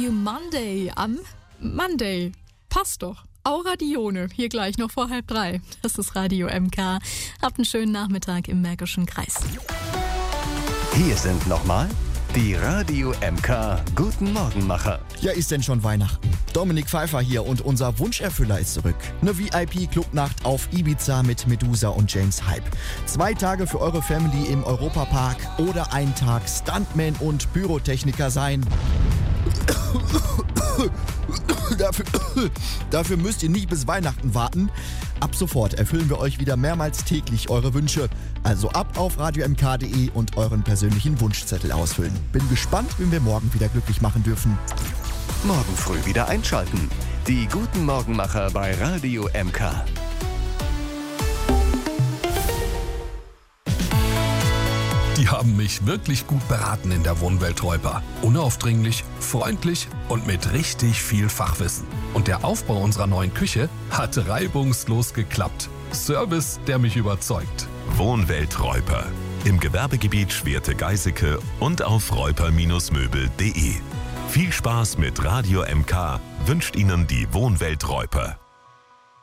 You Monday am Monday. Passt doch. Aura Dione, hier gleich noch vor 2:30. Das ist Radio MK. Habt einen schönen Nachmittag im Märkischen Kreis. Hier sind nochmal die Radio MK Guten Morgenmacher. Ja, ist denn schon Weihnachten? Dominik Pfeiffer hier und unser Wunscherfüller ist zurück. Eine VIP-Clubnacht auf Ibiza mit Medusa und James Hype. 2 Tage für eure Family im Europapark oder ein Tag Stuntman und Pyrotechniker sein. Dafür müsst ihr nicht bis Weihnachten warten. Ab sofort erfüllen wir euch wieder mehrmals täglich eure Wünsche. Also ab auf radiomk.de und euren persönlichen Wunschzettel ausfüllen. Bin gespannt, wen wir morgen wieder glücklich machen dürfen. Morgen früh wieder einschalten. Die Guten Morgenmacher bei Radio MK. Die haben mich wirklich gut beraten in der Wohnwelt Reuper. Unaufdringlich, freundlich und mit richtig viel Fachwissen. Und der Aufbau unserer neuen Küche hat reibungslos geklappt. Service, der mich überzeugt. Wohnwelt Reuper. Im Gewerbegebiet Schwerte-Geiseke und auf reuper-möbel.de. Viel Spaß mit Radio MK wünscht Ihnen die Wohnwelt Reuper.